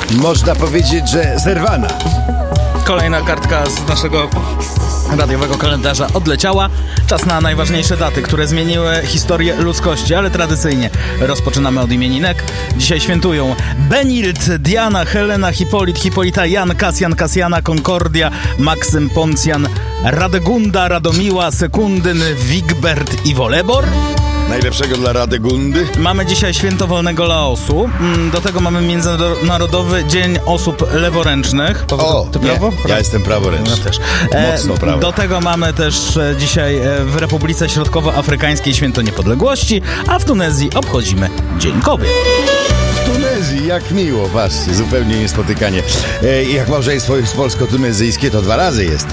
Można powiedzieć, że zerwana. Kolejna kartka z naszego radiowego kalendarza odleciała. Czas na najważniejsze daty, które zmieniły historię ludzkości, ale tradycyjnie rozpoczynamy od imieninek. Dzisiaj świętują Benild, Diana, Helena, Hipolit, Hipolita, Jan, Kasjan, Kasjana, Konkordia, Maksym, Poncjan, Radegunda, Radomiła, Sekundyn, Wigbert i Wolebor. Najlepszego dla Radegundy. Mamy dzisiaj święto wolnego Laosu. Do tego mamy Międzynarodowy Dzień Osób Leworęcznych. Ty prawo? Ja jestem praworęczny. Ja też. Mocno prawo. Do tego mamy też dzisiaj w Republice Środkowoafrykańskiej święto niepodległości, a w Tunezji obchodzimy Dzień Kobiet. W Tunezji, jak miło, patrzcie, zupełnie niespotykanie. Jak małżeństwo jest polsko-tunezyjskie, to 2 razy jest.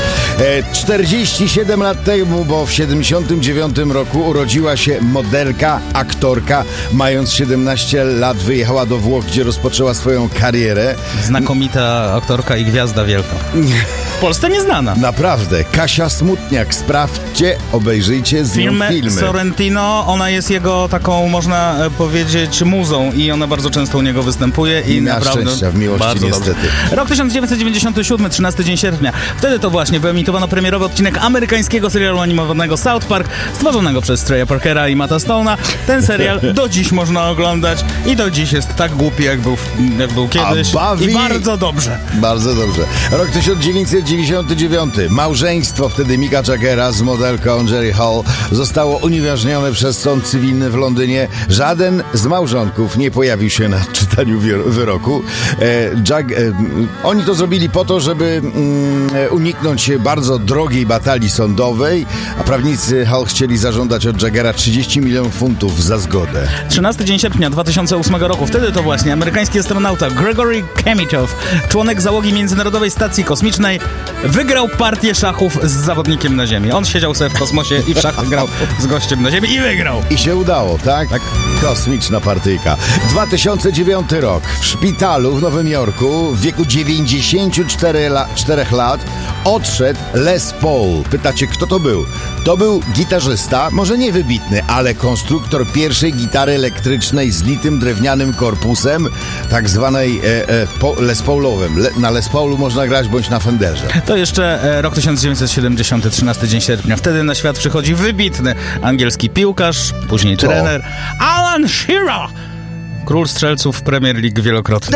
47 lat temu, bo w 79 roku urodziła się modelka, aktorka. Mając 17 lat wyjechała do Włoch, gdzie rozpoczęła swoją karierę. Znakomita aktorka i gwiazda wielka. W Polsce nieznana. Naprawdę. Kasia Smutniak. Sprawdźcie, obejrzyjcie z nią filmy. Sorrentino, ona jest jego taką, można powiedzieć, muzą i ona bardzo często u niego występuje i naprawdę szczęścia w miłości bardzo niestety. Dobrze. Rok 1997, 13 dzień sierpnia. Wtedy to właśnie wyemitowano premierowy odcinek amerykańskiego serialu animowanego South Park, stworzonego przez Treya Parkera i Matta Stone'a. Ten serial do dziś można oglądać i do dziś jest tak głupi, jak był kiedyś. I bardzo dobrze. Bardzo dobrze. Rok 1999. Małżeństwo wtedy Micka Jaggera z modelką Jerry Hall zostało unieważnione przez sąd cywilny w Londynie. Żaden z małżonków nie pojawił się na czytaniu wyroku. Oni to zrobili po to, żeby uniknąć bardzo drogiej batalii sądowej, a prawnicy Hall chcieli zażądać od Jaggera 30 milionów funtów za zgodę. 13 dzień sierpnia 2008 roku. Wtedy to właśnie amerykański astronauta Gregory Chemitow, członek załogi Międzynarodowej Stacji Kosmicznej, wygrał partię szachów z zawodnikiem na Ziemi. On siedział sobie w kosmosie i w szachy grał z gościem na Ziemi i wygrał. I się udało, tak? Tak. Kosmiczna partyjka. 2009 rok. W szpitalu w Nowym Jorku w wieku 94 lat odszedł Les Paul. Pytacie, kto to był? To był gitarzysta, może nie wybitny, ale konstruktor pierwszej gitary elektrycznej z litym drewnianym korpusem, tak zwanej Les Paulowym. Na Les Paulu można grać bądź na Fenderze. To jeszcze rok 1970, 13 dzień sierpnia. Wtedy na świat przychodzi wybitny angielski piłkarz, później trener Alan Shearer, król strzelców Premier League wielokrotny.